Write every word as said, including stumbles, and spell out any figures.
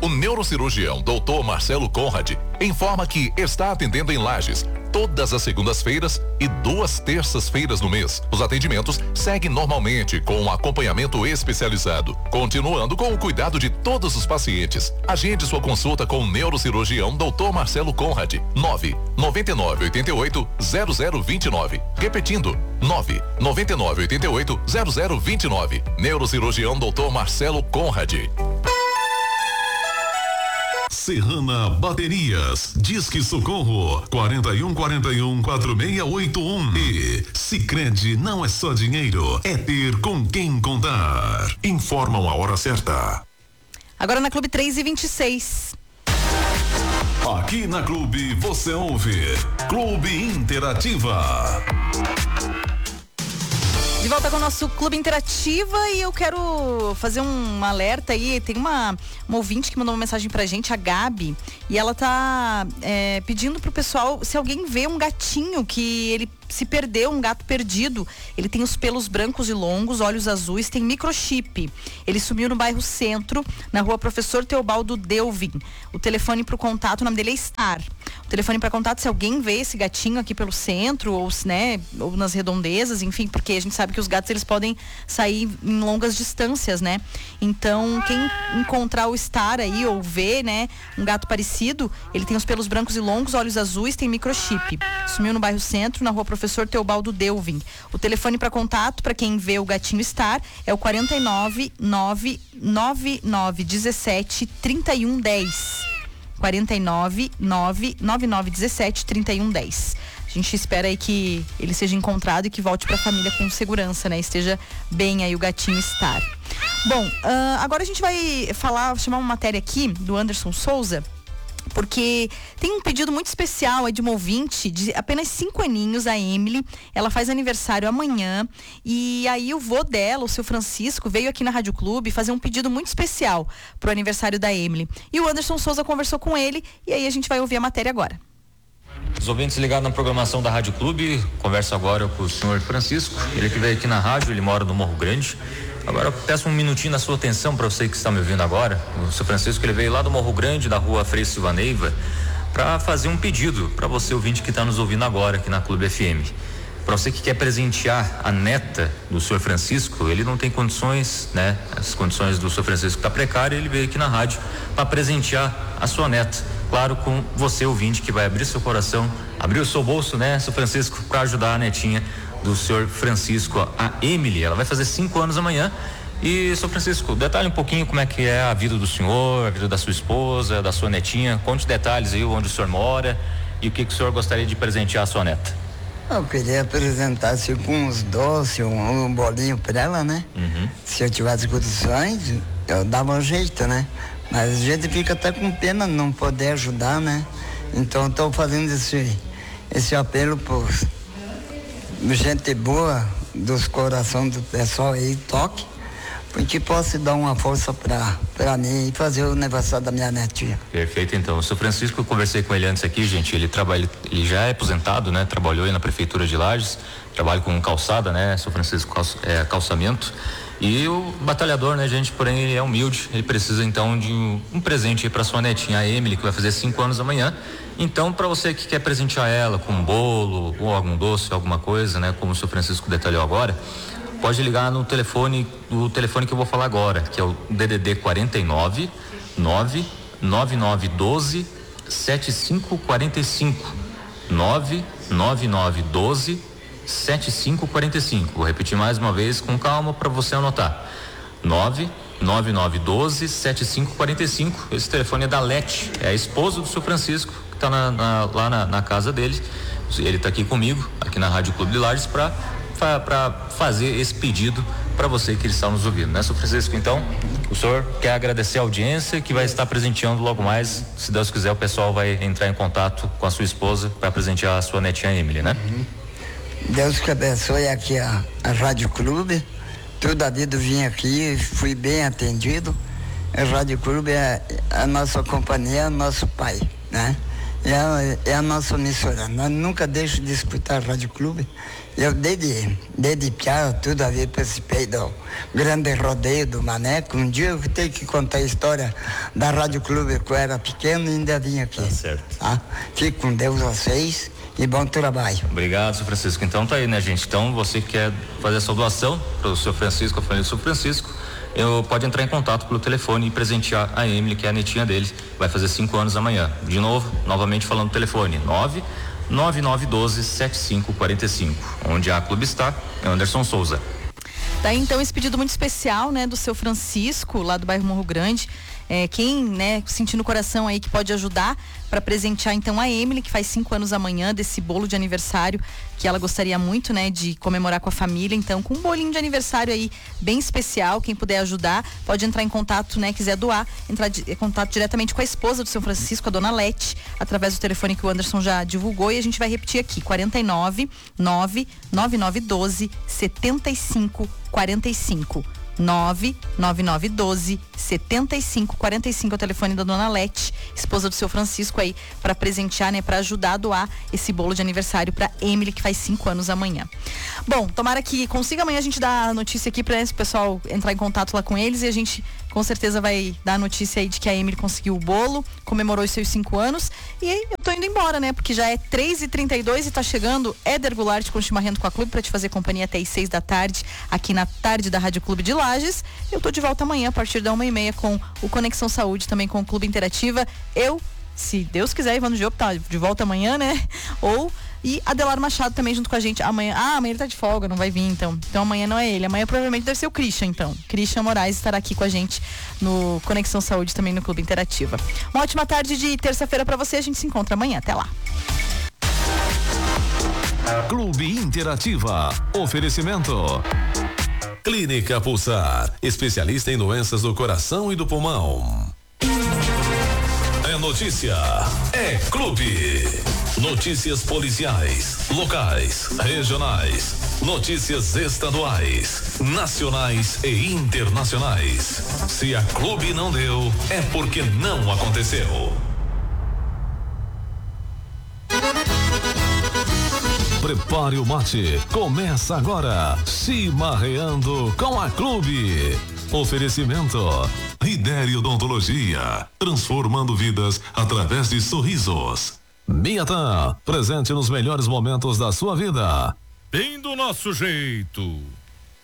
O neurocirurgião doutor Marcelo Conrad informa que está atendendo em Lages todas as segundas-feiras e duas terças-feiras no mês. Os atendimentos seguem normalmente com um acompanhamento especializado, continuando com o cuidado de todos os pacientes. Agende sua consulta com o neurocirurgião doutor Marcelo Conrad. nove nove nove oito oito zero zero dois nove. Repetindo, nove nove nove oito oito zero zero dois nove. Neurocirurgião doutor Marcelo Conrad. Serrana Baterias, Disque Socorro, quarenta e um quarenta e um quatro seis oito um. E Sicredi não é só dinheiro, é ter com quem contar. Informam a hora certa. Agora na Clube três e vinte e seis. Aqui na Clube você ouve Clube Interativa. De volta com o nosso Clube Interativa e eu quero fazer um alerta aí. Tem uma, uma ouvinte que mandou uma mensagem pra gente, a Gabi, e ela tá é, pedindo pro pessoal, se alguém vê um gatinho que ele se perdeu, um gato perdido, ele tem os pelos brancos e longos, olhos azuis, tem microchip. Ele sumiu no bairro Centro, na rua Professor Teobaldo Delvin. O telefone pro contato, o nome dele é Star. O telefone para contato, se alguém vê esse gatinho aqui pelo centro, ou, né, ou nas redondezas, enfim, porque a gente sabe que os gatos, eles podem sair em longas distâncias, né? Então, quem encontrar o Star aí, ou ver, né, um gato parecido, ele tem os pelos brancos e longos, olhos azuis, tem microchip. Sumiu no bairro Centro, na rua Professor Teobaldo Delvin. O telefone para contato, para quem vê o gatinho Star, é o quarenta e nove, nove nove nove dezessete, trinta e um dez. quarenta e nove, nove nove nove dezessete, trinta e um dez. A gente espera aí que ele seja encontrado e que volte para a família com segurança, né? Esteja bem aí o gatinho Star. Bom, uh, agora a gente vai falar, chamar uma matéria aqui do Anderson Souza, porque tem um pedido muito especial aí de uma ouvinte de apenas cinco aninhos, a Emily. Ela faz aniversário amanhã e aí o vô dela, o seu Francisco, veio aqui na Rádio Clube fazer um pedido muito especial pro aniversário da Emily. E o Anderson Souza conversou com ele e aí a gente vai ouvir a matéria agora. Os ouvintes ligados na programação da Rádio Clube, converso agora com o senhor Francisco, ele que veio aqui na rádio, ele mora no Morro Grande. Agora eu peço um minutinho da sua atenção para você que está me ouvindo agora. O senhor Francisco, ele veio lá do Morro Grande, da rua Frei Silva Neiva, para fazer um pedido para você, ouvinte que está nos ouvindo agora aqui na Clube F M. Para você que quer presentear a neta do senhor Francisco, ele não tem condições, né? As condições do senhor Francisco está precária, ele veio aqui na rádio para presentear a sua neta. Claro, com você, ouvinte, que vai abrir seu coração, abrir o seu bolso, né, senhor Francisco, para ajudar a netinha do senhor Francisco, a Emily. Ela vai fazer cinco anos amanhã. E, senhor Francisco, detalhe um pouquinho como é que é a vida do senhor, a vida da sua esposa, da sua netinha. Conte detalhes aí onde o senhor mora e o que, que o senhor gostaria de presentear a sua neta. Eu queria apresentar assim, com uns doces, um, um bolinho para ela, né? Uhum. Se eu tivesse condições, eu dava um jeito, né? Mas a gente fica até com pena não poder ajudar, né? Então estou fazendo esse, esse apelo por gente boa, dos corações do pessoal aí, toque, porque posso dar uma força para para mim e fazer o aniversário da minha netinha. Perfeito, então. O senhor Francisco, eu conversei com ele antes aqui, gente, ele trabalha, ele já é aposentado, né? Trabalhou aí na prefeitura de Lages, trabalha com calçada, né? Senhor Francisco, calça, é, calçamento. E o batalhador, né, gente, porém ele é humilde, ele precisa então de um, um presente aí para sua netinha, a Emily, que vai fazer cinco anos amanhã. Então, para você que quer presentear ela com um bolo ou algum doce, alguma coisa, né, como o senhor Francisco detalhou agora, pode ligar no telefone, o telefone que eu vou falar agora, que é o D D D quarenta e nove, nove nove nove doze, sete cinco quatro cinco, nove nove nove doze, sete cinco quatro cinco. Vou repetir mais uma vez com calma para você anotar. nove nove nove doze, sete cinco quatro cinco. Esse telefone é da Lete, é a esposa do senhor Francisco, que está na, na, lá na, na casa dele. Ele está aqui comigo, aqui na Rádio Clube de Lages, para para fazer esse pedido para você que está nos ouvindo, né, senhor Francisco? Então, o senhor quer agradecer a audiência que vai estar presenteando logo mais, se Deus quiser, o pessoal vai entrar em contato com a sua esposa para presentear a sua netinha Emily, né? Uhum. Deus que abençoe aqui a, a Rádio Clube. Toda a vida eu vim aqui, fui bem atendido. A Rádio Clube é a nossa companhia, é o nosso pai, né? É a, é a nossa emissora. Nós nunca deixamos de escutar a Rádio Clube. Eu desde, desde piá, tudo a ver participei do grande rodeio do Maneco. Um dia eu vou ter que contar a história da Rádio Clube, que eu era pequeno e ainda vim aqui. Tá certo. Tá? Fique com Deus vocês e bom trabalho. Obrigado, senhor Francisco. Então tá aí, né, gente? Então, você que quer fazer essa doação para o senhor Francisco, a família do senhor Francisco, eu, pode entrar em contato pelo telefone e presentear a Emily, que é a netinha dele. Vai fazer cinco anos amanhã. De novo, novamente falando o telefone, nove nove nove um dois sete cinco quatro cinco, onde a Clube está, é Anderson Souza. Tá, então, esse pedido muito especial, né, do seu Francisco, lá do bairro Morro Grande. É, quem, né, sentir no coração aí que pode ajudar para presentear então a Emily, que faz cinco anos amanhã, desse bolo de aniversário que ela gostaria muito, né, de comemorar com a família. Então, com um bolinho de aniversário aí bem especial, quem puder ajudar pode entrar em contato, né, quiser doar, entrar em contato diretamente com a esposa do seu Francisco, a dona Lete, através do telefone que o Anderson já divulgou, e a gente vai repetir aqui, quarenta e nove, nove nove nove um dois, setenta e cinco quarenta e cinco. nove nove nove um dois, setenta e cinco quarenta e cinco é o telefone da dona Lete, esposa do seu Francisco aí, para presentear, né, para ajudar a doar esse bolo de aniversário para Emily, que faz cinco anos amanhã. Bom, tomara que consiga amanhã a gente dar a notícia aqui para esse pessoal entrar em contato lá com eles, e a gente com certeza vai dar a notícia aí de que a Emily conseguiu o bolo, comemorou os seus cinco anos, e aí eu tô indo embora, né, porque já é três e trinta e dois e tá chegando Éder Goulart com o Chimarrento com a Clube para te fazer companhia até as seis da tarde, aqui na tarde da Rádio Clube de Lages. Eu tô de volta amanhã a partir da uma e meia com o Conexão Saúde, também com o Clube Interativa. Eu, se Deus quiser, Ivano Giopo tá de volta amanhã, né? Ou, e Adelar Machado também junto com a gente amanhã. Ah, amanhã ele tá de folga, não vai vir então. Então amanhã não é ele, amanhã provavelmente deve ser o Christian, então. Christian Moraes estará aqui com a gente no Conexão Saúde, também no Clube Interativa. Uma ótima tarde de terça-feira pra você, a gente se encontra amanhã, até lá. Clube Interativa. Oferecimento. Clínica Pulsar, especialista em doenças do coração e do pulmão. É notícia, é clube. Notícias policiais, locais, regionais, notícias estaduais, nacionais e internacionais. Se a Clube não deu, é porque não aconteceu. Prepare o mate, começa agora, Chimarreando com a Clube. Oferecimento, Ridério Odontologia, transformando vidas através de sorrisos. Miatan, presente nos melhores momentos da sua vida. Bem do nosso jeito.